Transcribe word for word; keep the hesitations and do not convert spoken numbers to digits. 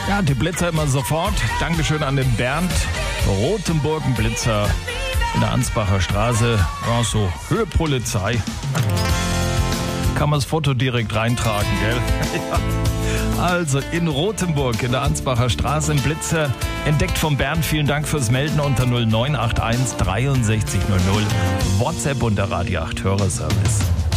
Ja, die Blitzer immer sofort. Dankeschön an den Bernd. Rotenburgen-Blitzer in der Ansbacher Straße. Ja, so Höhe Polizei. Kann man das Foto direkt reintragen, gell? Ja. Also in Rotenburg in der Ansbacher Straße ein Blitzer entdeckt vom Bernd. Vielen Dank fürs Melden unter null neun acht eins dreiundsechzig null null. WhatsApp und der Radio acht Hörerservice.